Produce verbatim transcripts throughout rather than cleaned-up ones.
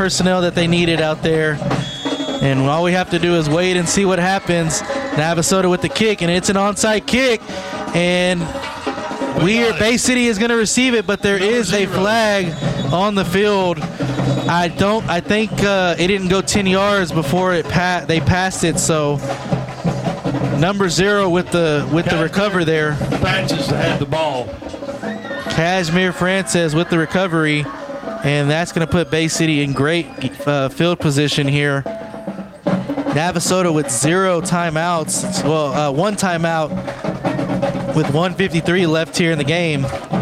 personnel that they needed out there. And all we have to do is wait and see what happens. Navasota with the kick, and it's an onside kick. And we are, Bay City is going to receive it, but there is a flag on the field. I don't. I think uh, it didn't go ten yards before it pa- they passed it. So number zero with the with the recover there. Francis had the ball. Kashmir Francis with the recovery, and that's going to put Bay City in great uh, field position here. Navasota with zero timeouts. Well, uh, one timeout with one fifty-three left here in the game.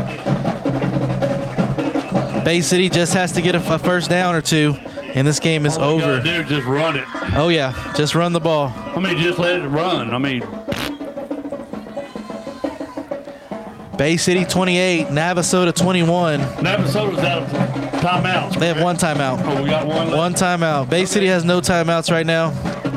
Bay City just has to get a, a first down or two, and this game is All over. Do just run it. Oh yeah, just run the ball. I mean, just let it run. I mean, Bay City twenty-eight, Navasota twenty-one. Navasota's out of timeouts. They have one timeout. Oh, we got one left. One timeout. Bay City has no timeouts right now.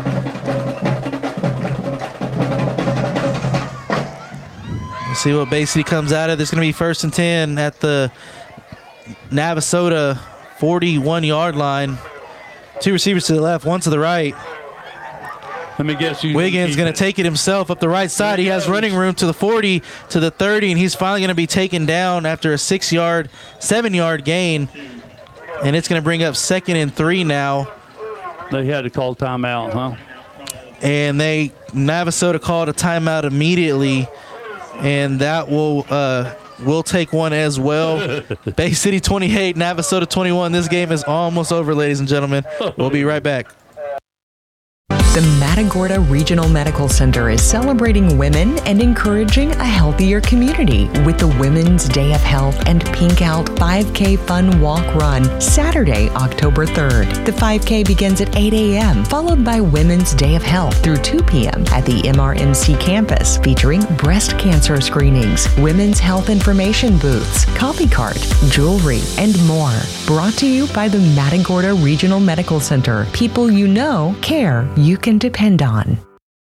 Let's see what Bay City comes out of. There's going to be first and ten at the Navasota forty-one yard line. Two receivers to the left, one to the right. Let me guess you. Wiggins going to take it himself up the right side. He has running room to the forty, to the thirty, and he's finally going to be taken down after a six yard, seven yard gain. And it's going to bring up second and three now. They had to call timeout, huh? And they, Navasota called a timeout immediately, and that will uh, will take one as well. Bay City twenty-eight, Navasota twenty-one. This game is almost over, ladies and gentlemen. We'll be right back. The Matagorda Regional Medical Center is celebrating women and encouraging a healthier community with the Women's Day of Health and Pink Out five K Fun Walk Run, Saturday, October third. The five K begins at eight a.m., followed by Women's Day of Health through two p.m. at the M R M C campus, featuring breast cancer screenings, women's health information booths, coffee cart, jewelry, and more. Brought to you by the Matagorda Regional Medical Center. People you know care you can depend on.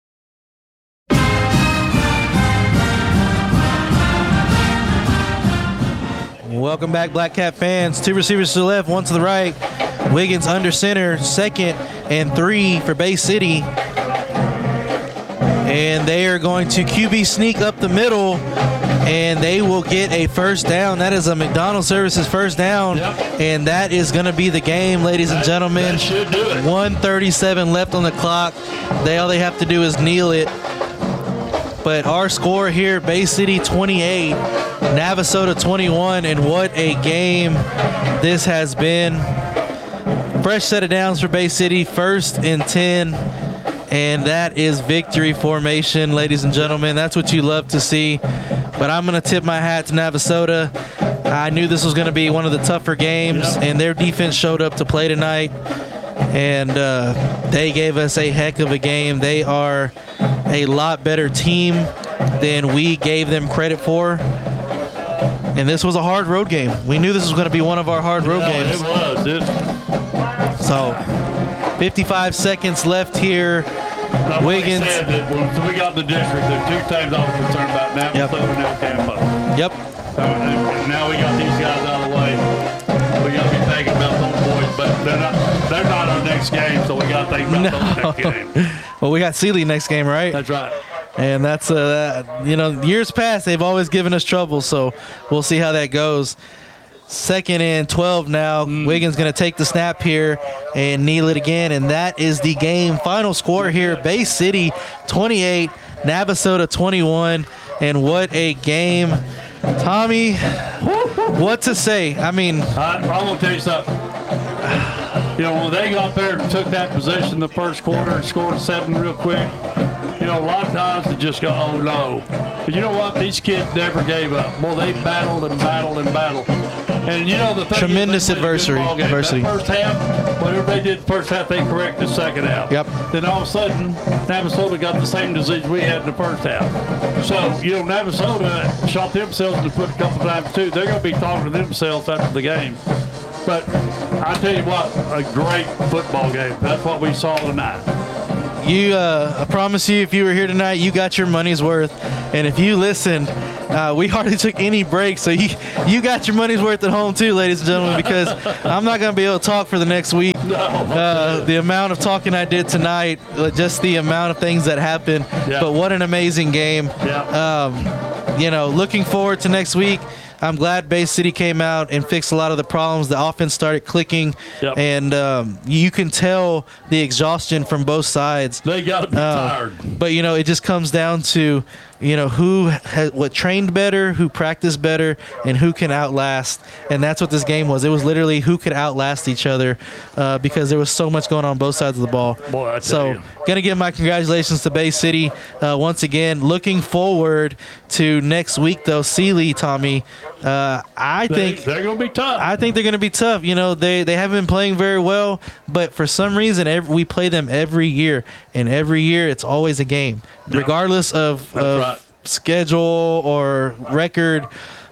Welcome back, Black Cat fans. Two receivers to the left, one to the right. Wiggins under center, second and three for Bay City. And they are going to Q B sneak up the middle, and they will get a first down. That is a McDonald's Services first down, Yep. and that is going to be the game, ladies and gentlemen. That should do it. one thirty-seven left on the clock. They all they have to do is kneel it. But our score here, Bay City twenty-eight, Navasota twenty-one, and what a game this has been. Fresh set of downs for Bay City, first and ten. And that is victory formation, ladies and gentlemen. That's what you love to see. But I'm going to tip my hat to Navasota. I knew this was going to be one of the tougher games, Yep. and their defense showed up to play tonight. And uh, they gave us a heck of a game. They are a lot better team than we gave them credit for. And this was a hard road game. We knew this was going to be one of our hard road No, games. it was. It, So fifty-five seconds left here. like we Wiggins. said that when we got the district, there are two things I was concerned about, Navasota Yep. and El Campo. Yep. So uh, now we got these guys out of the way. We got to be thinking about those boys, but they're not, they're not our next game, so we got to think about No. those next game. Well, we got Sealy next game, right? That's right. And that's, uh, you know, years past, they've always given us trouble, so we'll see how that goes. Second and twelve now. Mm. Wiggins going to take the snap here and kneel it again, and that is the game. Final score here, Bay City twenty-eight, Navasota twenty-one, and what a game. Tommy, what to say? I mean, I, I'm going to tell you something. You know, when they got there and took that position the first quarter and scored seven real quick, you know, a lot of times they just go, oh, no. But you know what? These kids never gave up. Well, they battled and battled and battled. And, you know, the thing Tremendous is, they played a good adversity- ball game. adversity. That first half, whatever they did the first half, they corrected the second half. Yep. Then all of a sudden, Navasota got the same disease we had in the first half. So, you know, Navasota shot themselves in the foot a couple times, too. They're going to be talking to themselves after the game. But I tell you what, a great football game. That's what we saw tonight. You, uh, I promise you, if you were here tonight, you got your money's worth. And if you listened uh, we hardly took any breaks. So you you got your money's worth at home too, ladies and gentlemen, because I'm not going to be able to talk for the next week. Uh, the amount of talking I did tonight, uh, just the amount of things that happened. Yeah. But what an amazing game. Yeah. Um, you know, looking forward to next week. I'm glad Bay City came out and fixed a lot of the problems. The offense started clicking, Yep. and um, you can tell the exhaustion from both sides. They got to be Uh, tired. But, you know, it just comes down to, you know, who has, what trained better, who practiced better, and who can outlast. And that's what this game was. It was literally who could outlast each other uh, because there was so much going on both sides of the ball. Boy, I tell so, you. going to give my congratulations to Bay City uh, once again. Looking forward to next week, though. Sealy, Tommy, uh, I They, think they're going to be tough. I think they're going to be tough. You know, they, they haven't been playing very well, but for some reason, every, we play them every year, and every year it's always a game, Yeah. regardless of, That's of right. schedule or record.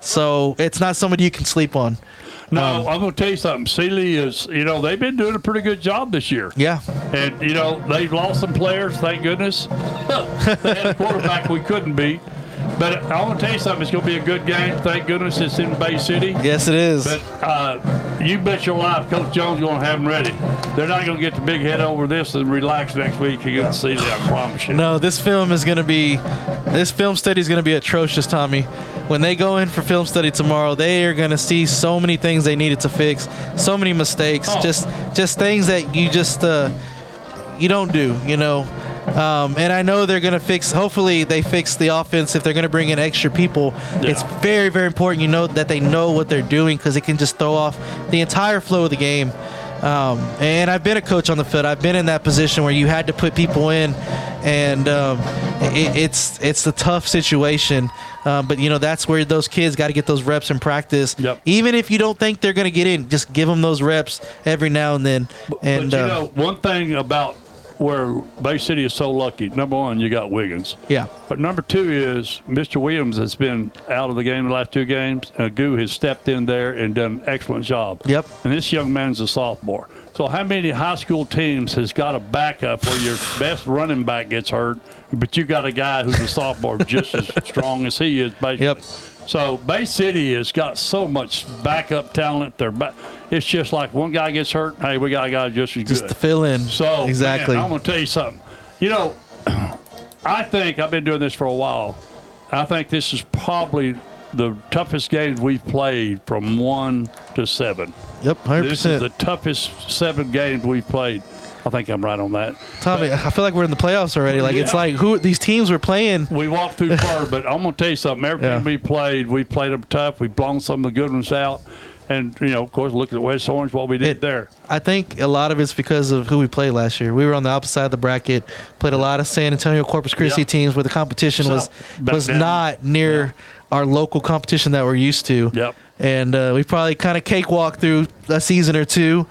So it's not somebody you can sleep on. no, um, I'm going to tell you something. Sealy is, you know, they've been doing a pretty good job this year. Yeah, And, you know, they've lost some players, thank goodness. They had a quarterback we couldn't beat. But I want to tell you something. It's going to be a good game. Thank goodness it's in Bay City. yes, it is. But uh, you bet your life Coach Jones is going to have them ready. They're not going to get the big head over this and relax next week against Sealy, I promise you. No, this film is going to be, this film study is going to be atrocious, Tommy. When they go in for film study tomorrow, they are going to see so many things they needed to fix, so many mistakes, Oh. just just things that you just uh, you don't do, you know. Um, and I know they're going to fix. Hopefully, they fix the offense. If they're going to bring in extra people, Yeah. it's very, very important. You know that they know what they're doing because it can just throw off the entire flow of the game. Um, and I've been a coach on the field. I've been in that position where you had to put people in, and um, it, it's it's a tough situation. Um, but you know that's where those kids got to get those reps in practice. Yep. Even if you don't think they're going to get in, just give them those reps every now and then. And but you uh, know, one thing about where Bay City is so lucky, number one, you got Wiggins. yeah, But number two is Mister Williams has been out of the game the last two games. Uh, Goo has stepped in there and done an excellent job. Yep. And this young man's a sophomore. So how many high school teams has got a backup where your best running back gets hurt, but you got a guy who's a sophomore just as strong as he is, basically. Yep. So Bay City has got so much backup talent. They're ba- it's just like one guy gets hurt, hey, we got a guy just as just good. to fill in. So exactly. man, I'm gonna tell you something. You know, I think I've been doing this for a while. I think this is probably the toughest games we've played from one to seven. Yep, one hundred This is percent. the toughest seven games we've played. I think I'm right on that. Tommy, I feel like we're in the playoffs already. Like it's Yeah. like who these teams were playing. We walked too far, but I'm gonna tell you something. Every Yeah. time we played, we played them tough. We blown some of the good ones out, and you know, of course, look at West Orange, what we did It- there. I think a lot of it's because of who we played last year. We were on the opposite side of the bracket, played a lot of San Antonio, Corpus Christi Yep. teams where the competition was So, back was then- not near our local competition that we're used to. Yep. And uh, we probably kind of cakewalked through a season or two.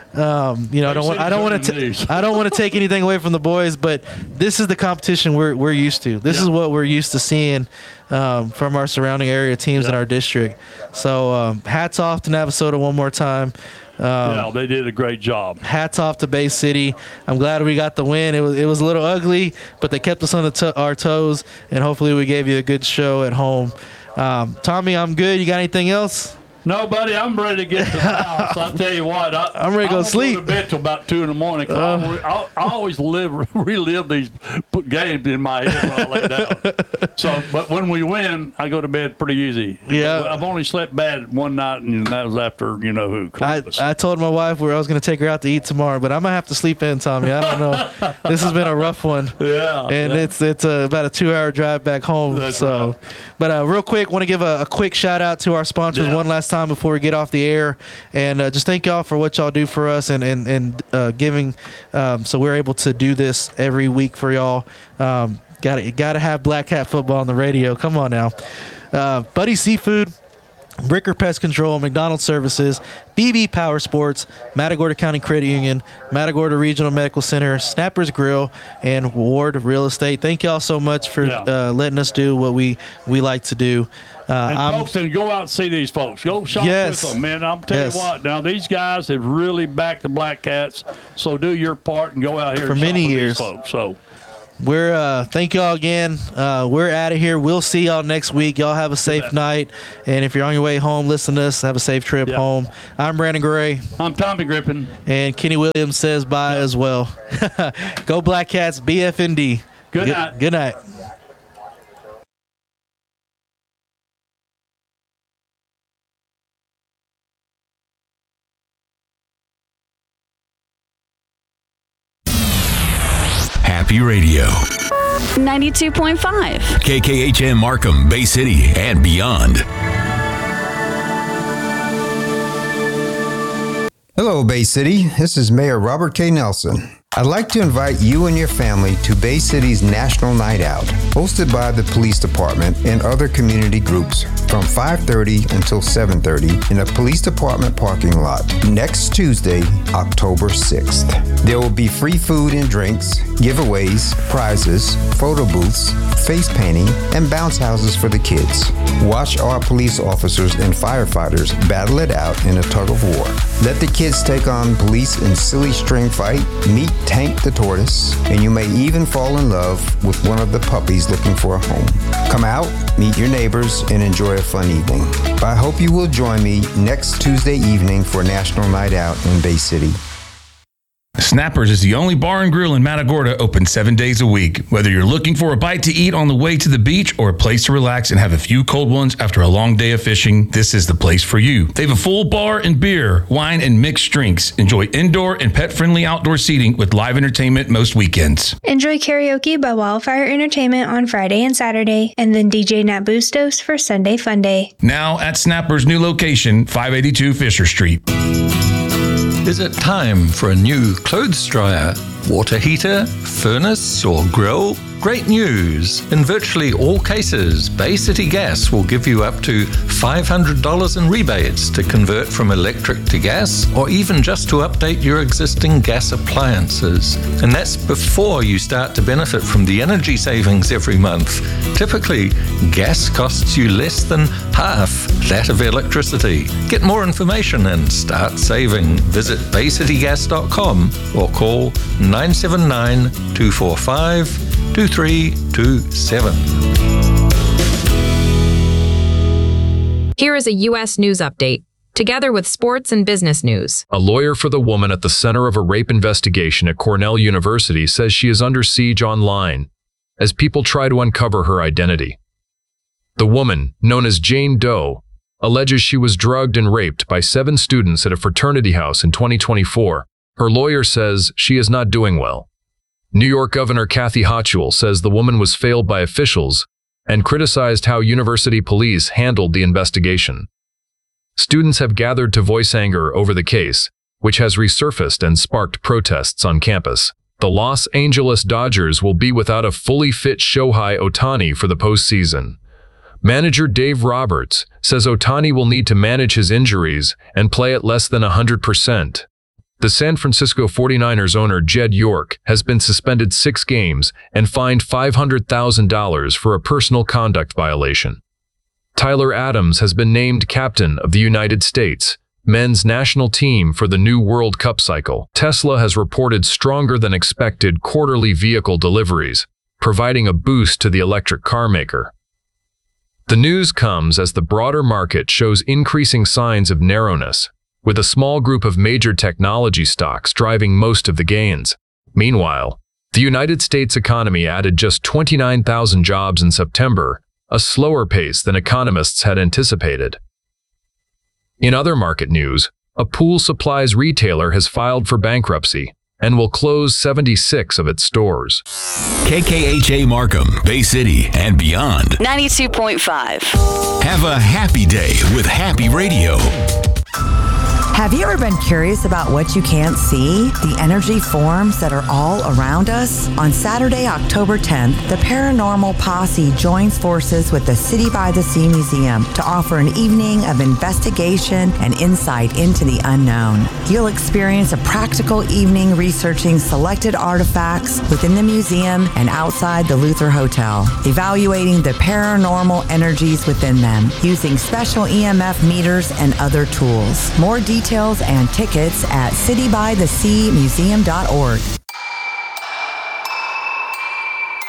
Um, you know, I don't want I don't want City's to on I don't want to take anything away from the boys, but this is the competition we're we're used to. This Yeah. is what we're used to seeing um, from our surrounding area teams in Yeah. our district. So um, hats off to Navasota one more time. Um, yeah, they did a great job. hats off to Bay City. I'm glad we got the win. It was it was a little ugly, but they kept us on the to- our toes, and hopefully we gave you a good show at home. Um, Tommy, I'm good. You got anything else? No, buddy, I'm ready to get to the house. I'll tell you what. I, I'm ready to go I won't sleep. Go to bed till about two in the morning. 'Cause I, I, I always live relive these p- games in my head when I lay down. So, but when we win, I go to bed pretty easy. Yeah. I've only slept bad one night, and that was after you know who. I, Columbus. I told my wife where I was going to take her out to eat tomorrow, but I'm gonna have to sleep in, Tommy. I don't know. This has been a rough one. yeah, And yeah. it's it's uh, about a two-hour drive back home. That's so, right. but uh, real quick, want to give a, a quick shout out to our sponsors Yeah. one last time before we get off the air, and uh, just thank y'all for what y'all do for us and and and uh, giving, um, so we're able to do this every week for y'all. Um, got to got to have Black Hat Football on the radio. Come on now, uh, Buddy Seafood, Bricker Pest Control, McDonald's Services, B B Power Sports, Matagorda County Credit Union, Matagorda Regional Medical Center, Snappers Grill, and Ward Real Estate. Thank y'all so much for Yeah. uh, letting us do what we, we like to do. Uh, And I'm, folks, and go out and see these folks. Go shop Yes. with them, man. I'm telling Yes. you what. Now these guys have really backed the Black Cats. So do your part and go out here For and many shop with years. these folks. So we're uh, thank y'all again. Uh, we're out of here. We'll see y'all next week. Y'all have a safe bet. night. And if you're on your way home, listen to us. Have a safe trip Yep. home. I'm Brandon Gray. I'm Tommy Griffin. And Kenny Williams says bye as well. Go Black Cats, B F N D. Good Good, night. good night. Happy Radio. ninety-two point five. K K H M Markham, Bay City, and beyond. Hello, Bay City. This is Mayor Robert K. Nelson. I'd like to invite you and your family to Bay City's National Night Out, hosted by the Police Department and other community groups from five thirty until seven thirty in a Police Department parking lot next Tuesday, October sixth. There will be free food and drinks, giveaways, prizes, photo booths, face painting, and bounce houses for the kids. Watch our police officers and firefighters battle it out in a tug of war. Let the kids take on police in silly string fight, meet Tank the Tortoise, and you may even fall in love with one of the puppies looking for a home. Come out, meet your neighbors, and enjoy a fun evening. I hope you will join me next Tuesday evening for National Night Out in Bay City. Snappers is the only bar and grill in Matagorda open seven days a week. Whether you're looking for a bite to eat on the way to the beach or a place to relax and have a few cold ones after a long day of fishing, this is the place for you. They have a full bar and beer, wine, and mixed drinks. Enjoy indoor and pet-friendly outdoor seating with live entertainment most weekends. Enjoy karaoke by Wildfire Entertainment on Friday and Saturday, and then D J Nat Bustos for Sunday Fun Day. Now at Snappers' new location, five eighty-two Fisher Street. Is it time for a new clothes dryer, water heater, furnace, or grill? Great news! In virtually all cases, Bay City Gas will give you up to five hundred dollars in rebates to convert from electric to gas, or even just to update your existing gas appliances. And that's before you start to benefit from the energy savings every month. Typically, gas costs you less than half that of electricity. Get more information and start saving. Visit bay city gas dot com or call nine seven nine, two four five, two three two seven. Here is a U S news update, together with sports and business news. A lawyer for the woman at the center of a rape investigation at Cornell University says she is under siege online as people try to uncover her identity. The woman, known as Jane Doe, alleges she was drugged and raped by seven students at a fraternity house in twenty twenty-four. Her lawyer says she is not doing well. New York Governor Kathy Hochul says the woman was failed by officials and criticized how university police handled the investigation. Students have gathered to voice anger over the case, which has resurfaced and sparked protests on campus. The Los Angeles Dodgers will be without a fully fit Shohei Ohtani for the postseason. Manager Dave Roberts says Ohtani will need to manage his injuries and play at less than one hundred percent. The San Francisco forty-niners owner Jed York has been suspended six games and fined five hundred thousand dollars for a personal conduct violation. Tyler Adams has been named captain of the United States men's national team for the new World Cup cycle. Tesla has reported stronger than expected quarterly vehicle deliveries, providing a boost to the electric car maker. The news comes as the broader market shows increasing signs of narrowness, with a small group of major technology stocks driving most of the gains. Meanwhile, the United States economy added just twenty-nine thousand jobs in September, a slower pace than economists had anticipated. In other market news, a pool supplies retailer has filed for bankruptcy and will close seventy-six of its stores. K K H A Markham, Bay City, and beyond. ninety-two point five. Have a happy day with Happy Radio. Have you ever been curious about what you can't see? The energy forms that are all around us? On Saturday, October tenth, the Paranormal Posse joins forces with the City by the Sea Museum to offer an evening of investigation and insight into the unknown. You'll experience a practical evening researching selected artifacts within the museum and outside the Luther Hotel, evaluating the paranormal energies within them using special E M F meters and other tools. More details Details and tickets at city by the sea museum dot org.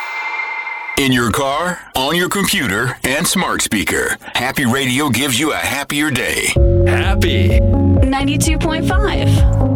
In your car, on your computer, and smart speaker, Happy Radio gives you a happier day. Happy. ninety-two point five.